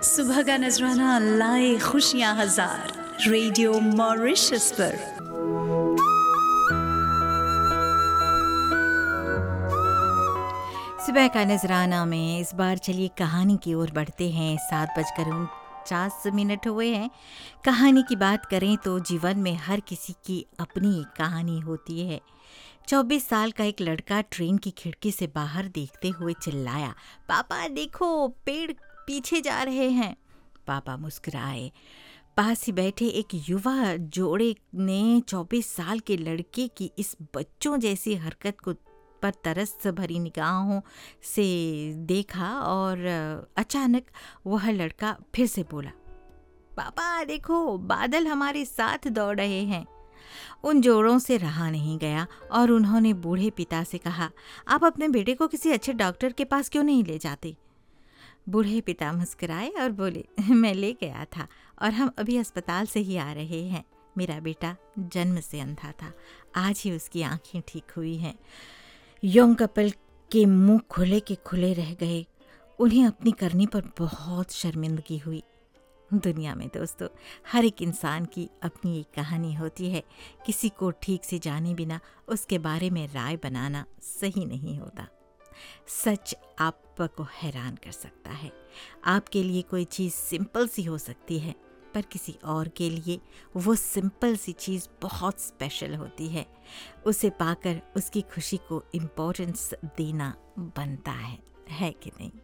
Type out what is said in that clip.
सुबह का नजराना लाए खुशियां हजार, रेडियो मॉरिशस पर। सुबह का नजराना में इस बार चलिए कहानी की ओर बढ़ते हैं। 7:49 हुए हैं। कहानी की बात करें तो जीवन में हर किसी की अपनी एक कहानी होती है। 24 साल का एक लड़का ट्रेन की खिड़की से बाहर देखते हुए चिल्लाया, पापा देखो, पेड़ पीछे जा रहे हैं। पापा मुस्कुराए। पास ही बैठे एक युवा जोड़े ने 24 साल के लड़के की इस बच्चों जैसी हरकत को पर तरस भरी निगाहों से देखा और अचानक वह लड़का फिर से बोला, पापा देखो, बादल हमारे साथ दौड़ रहे हैं। उन जोड़ों से रहा नहीं गया और उन्होंने बूढ़े पिता से कहा, आप अपने बेटे को किसी अच्छे डॉक्टर के पास क्यों नहीं ले जाते? बूढ़े पिता मुस्कुराए और बोले, मैं ले गया था और हम अभी अस्पताल से ही आ रहे हैं। मेरा बेटा जन्म से अंधा था, आज ही उसकी आंखें ठीक हुई हैं। यंग कपल के मुंह खुले के खुले रह गए। उन्हें अपनी करनी पर बहुत शर्मिंदगी हुई। दुनिया में दोस्तों, हर एक इंसान की अपनी एक कहानी होती है। किसी को ठीक से जाने बिना उसके बारे में राय बनाना सही नहीं होता। सच आपको हैरान कर सकता है। आपके लिए कोई चीज़ सिंपल सी हो सकती है, पर किसी और के लिए वो सिंपल सी चीज़ बहुत स्पेशल होती है। उसे पाकर उसकी खुशी को इम्पोर्टेंस देना बनता है कि नहीं?